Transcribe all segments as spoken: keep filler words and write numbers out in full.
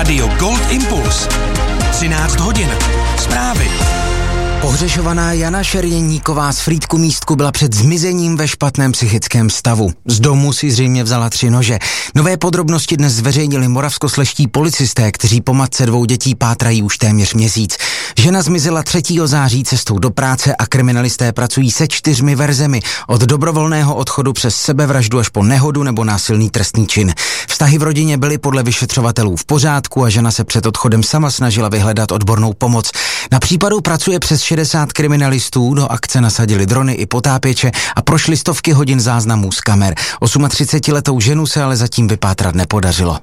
Rádio Gold Impuls. třináct hodin. Zprávy. Pohřešovaná Jana Šerjeníková z Frýdku Místku byla před zmizením ve špatném psychickém stavu. Z domu si zřejmě vzala tři nože. Nové podrobnosti dnes zveřejnili moravskoslezští policisté, kteří po matce dvou dětí pátrají už téměř měsíc. Žena zmizela třetího září cestou do práce a kriminalisté pracují se čtyřmi verzemi, od dobrovolného odchodu přes sebevraždu až po nehodu nebo násilný trestný čin. Vztahy v rodině byly podle vyšetřovatelů v pořádku a žena se před odchodem sama snažila vyhledat odbornou pomoc. Na případu pracuje přes šedesát kriminalistů, do akce nasadili drony i potápěče a prošli stovky hodin záznamů z kamer. třicetiosmiletou ženu se ale zatím vypátrat nepodařilo.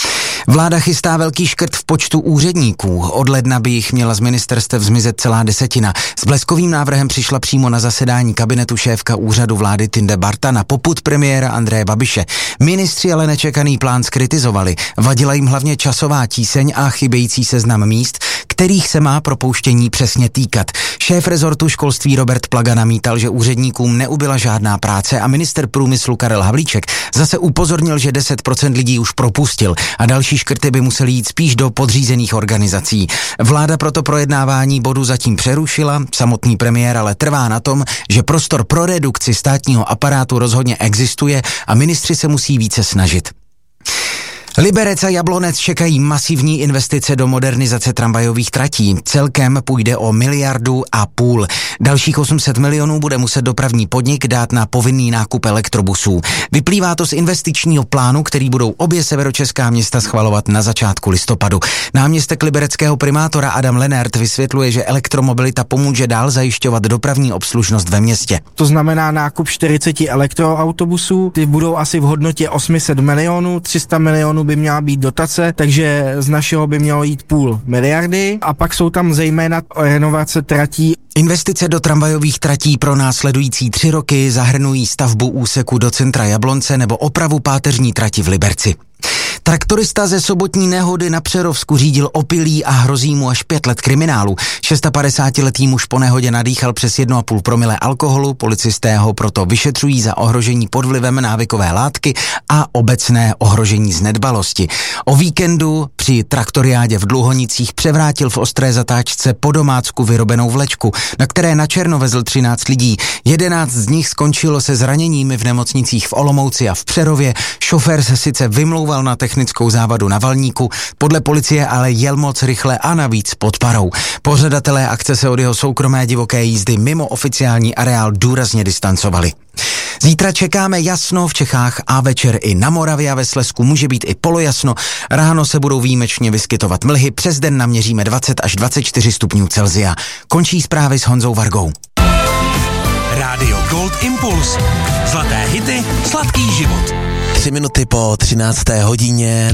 Vláda chystá velký škrt v počtu úředníků. Od ledna by jich měla z ministerstev zmizet celá desetina. S bleskovým návrhem přišla přímo na zasedání kabinetu šéfka úřadu vlády Tinde Barta na popud premiéra Andreje Babiše. Ministři ale nečekaný plán skritizovali. Vadila jim hlavně časová tíseň a chybějící seznam míst, kterých se má propouštění přesně týkat. Šéf rezortu školství Robert Plaga namítal, že úředníkům neubyla žádná práce a minister průmyslu Karel Havlíček zase upozornil, že deset procent lidí už propustil a další škrty by musely jít spíš do podřízených organizací. Vláda proto projednávání bodu zatím přerušila, samotný premiér ale trvá na tom, že prostor pro redukci státního aparátu rozhodně existuje a ministři se musí více snažit. Liberec a Jablonec čekají masivní investice do modernizace tramvajových tratí. Celkem půjde o miliardu a půl. Dalších osm set milionů bude muset dopravní podnik dát na povinný nákup elektrobusů. Vyplývá to z investičního plánu, který budou obě severočeská města schvalovat na začátku listopadu. Náměstek libereckého primátora Adam Lenert vysvětluje, že elektromobilita pomůže dál zajišťovat dopravní obslužnost ve městě. To znamená nákup čtyřicet elektroautobusů, ty budou asi v hodnotě osm set milionů, tři sta milionů by měla být dotace, takže z našeho by mělo jít půl miliardy a pak jsou tam zejména renovace tratí. Investice do tramvajových tratí pro následující tři roky zahrnují stavbu úseku do centra Jablonce nebo opravu páteřní trati v Liberci. Traktorista ze sobotní nehody na Přerovsku řídil opilý a hrozí mu až pět let kriminálu. šedesátiletý muž po nehodě nadýchal přes jedna celá pět promile alkoholu, policisté ho proto vyšetřují za ohrožení pod vlivem návykové látky a obecné ohrožení z nedbalosti. O víkendu při traktoriádě v Dluhonicích převrátil v ostré zatáčce po domácku vyrobenou vlečku, na které na černo vezl třináct lidí. jedenáct z nich skončilo se zraněními v nemocnicích v Olomouci a v Přerově. Šofér se sice vymlouval na technickou závadu na valníku, podle policie ale jel moc rychle a navíc pod parou. Pořadatelé akce se od jeho soukromé divoké jízdy mimo oficiální areál důrazně distancovali. Zítra čekáme jasno v Čechách a večer i na Moravě a ve Slezsku může být i polojasno. Ráno se budou výjimečně vyskytovat mlhy, přes den naměříme dvacet až dvacet čtyři stupňů Celsia. Končí zprávy s Honzou Vargou. Rádio Gold Impuls. Zlaté hity, sladký život. Tři minuty po třinácté hodině.